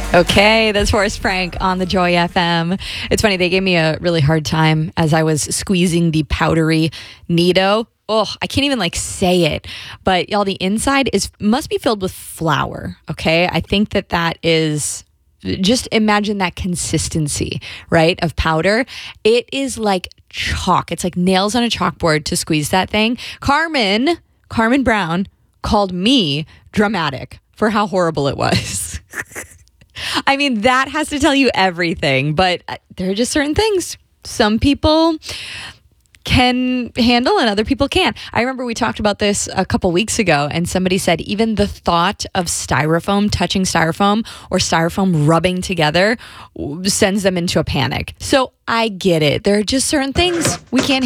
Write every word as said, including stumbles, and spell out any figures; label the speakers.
Speaker 1: Okay, that's Forrest Frank on the Joy F M. It's funny, they gave me a really hard time as I was squeezing the powdery Nido. Oh, I can't even like say it. But y'all, the inside is must be filled with flour. Okay, I think that that is. Just imagine that consistency, right, of powder. It is like chalk. It's like nails on a chalkboard to squeeze that thing. Carmen, Carmen Brown called me dramatic for how horrible it was. I mean, that has to tell you everything, but there are just certain things some people can handle and other people can't. I remember we talked about this a couple weeks ago and somebody said even the thought of styrofoam touching styrofoam or styrofoam rubbing together sends them into a panic. So I get it. There are just certain things we can't handle.